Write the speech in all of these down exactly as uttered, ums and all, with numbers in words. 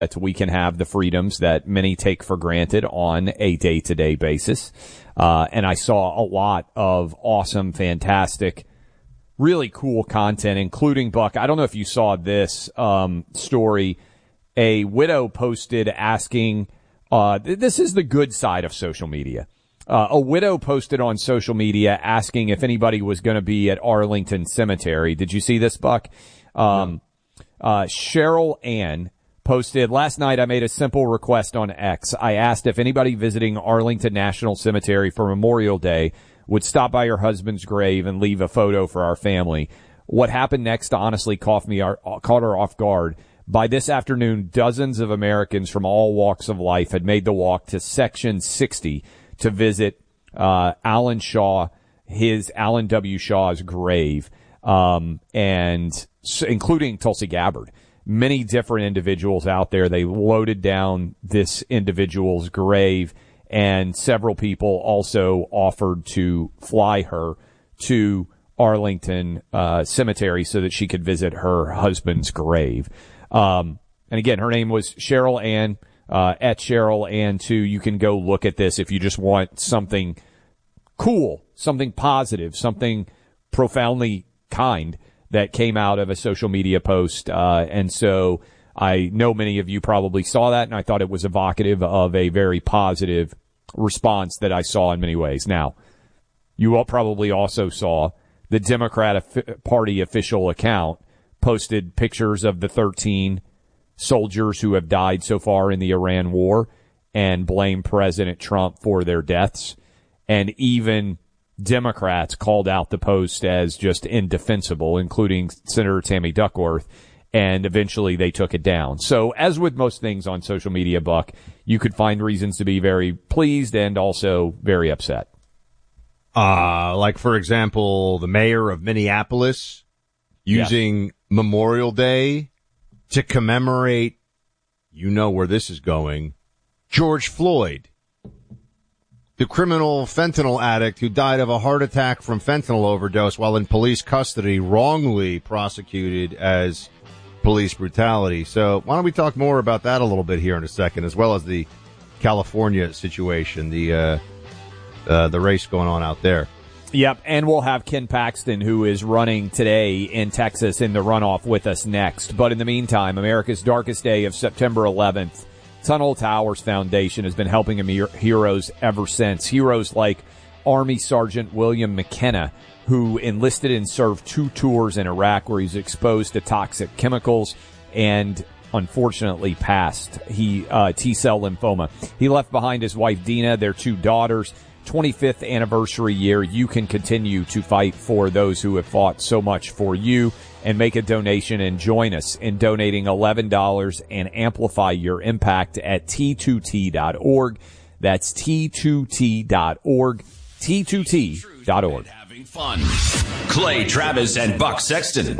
that we can have the freedoms that many take for granted on a day-to-day basis. Uh, and I saw a lot of awesome, fantastic, really cool content, including, Buck, I don't know if you saw this um, story. A widow posted asking, uh, th- this is the good side of social media. Uh, a widow posted on social media asking if anybody was going to be at Arlington Cemetery. Did you see this, Buck? Um, no. uh, Cheryl Ann posted, last night I made a simple request on X. I asked if anybody visiting Arlington National Cemetery for Memorial Day would stop by her husband's grave and leave a photo for our family. What happened next honestly caught me, caught her off guard. By this afternoon, dozens of Americans from all walks of life had made the walk to Section sixty to visit uh Alan Shaw, his Alan W. Shaw's grave, um and including Tulsi Gabbard. Many different individuals out there. They loaded down this individual's grave, and several people also offered to fly her to Arlington uh Cemetery so that she could visit her husband's grave. Um and again, her name was Cheryl Ann. Uh, at Cheryl Ann too. You can go look at this if you just want something cool, something positive, something profoundly kind that came out of a social media post. Uh, and so I know many of you probably saw that, and I thought it was evocative of a very positive response that I saw in many ways. Now, you all probably also saw the Democrat Party official account posted pictures of the thirteen soldiers who have died so far in the Iran war and blame President Trump for their deaths. And even Democrats called out the post as just indefensible, including Senator Tammy Duckworth, and eventually they took it down. So as with most things on social media, Buck, you could find reasons to be very pleased and also very upset. Uh, like, for example, the mayor of Minneapolis using yes. Memorial Day to commemorate, you know where this is going, George Floyd, the criminal fentanyl addict who died of a heart attack from fentanyl overdose while in police custody, wrongly prosecuted as police brutality. So why don't we talk more about that a little bit here in a second, as well as the California situation, the uh, uh the race going on out there. Yep, and we'll have Ken Paxton, who is running today in Texas in the runoff, with us next. But in the meantime, America's darkest day of September eleventh, Tunnel Towers Foundation has been helping heroes ever since. Heroes like Army Sergeant William McKenna, who enlisted and served two tours in Iraq where he's exposed to toxic chemicals and unfortunately passed he uh T-cell lymphoma. He left behind his wife Dina, their two daughters. twenty-fifth anniversary year, you can continue to fight for those who have fought so much for you, and make a donation and join us in donating eleven dollars and amplify your impact at T two T dot org. That's T two T dot org, T two T dot org. Having fun. Clay Travis and Buck Sexton.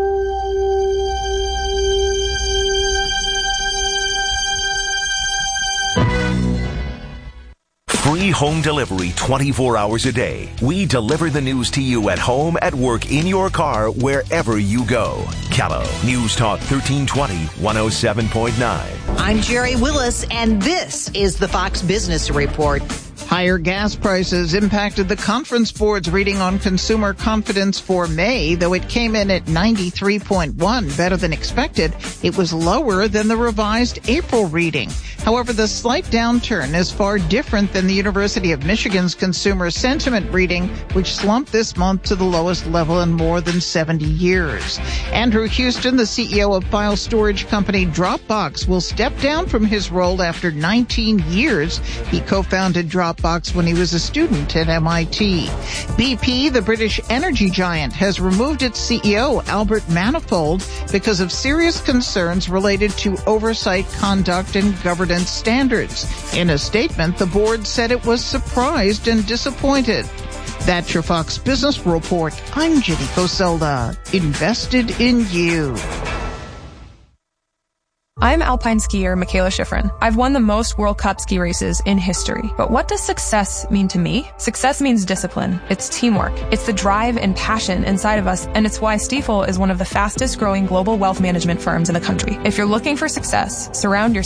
Free home delivery twenty-four hours a day. We deliver the news to you at home, at work, in your car, wherever you go. Callow, News Talk thirteen twenty, one oh seven point nine. I'm Jerry Willis, and this is the Fox Business Report. Higher gas prices impacted the Conference Board's reading on consumer confidence for May. Though it came in at ninety-three point one, better than expected, it was lower than the revised April reading. However, the slight downturn is far different than the University of Michigan's consumer sentiment reading, which slumped this month to the lowest level in more than seventy years. Andrew Houston, the C E O of file storage company Dropbox, will step down from his role after nineteen years. He co-founded Dropbox when he was a student at M I T. B P, the British energy giant, has removed its C E O, Albert Manifold, because of serious concerns related to oversight, conduct, and governance standards. In a statement, the board said it was surprised and disappointed. That's your Fox Business Report. I'm Ginny Coselda. Invested in you. I'm alpine skier Michaela Schifrin. I've won the most World Cup ski races in history. But what does success mean to me? Success means discipline. It's teamwork. It's the drive and passion inside of us, and it's why Stifel is one of the fastest growing global wealth management firms in the country. If you're looking for success, surround yourself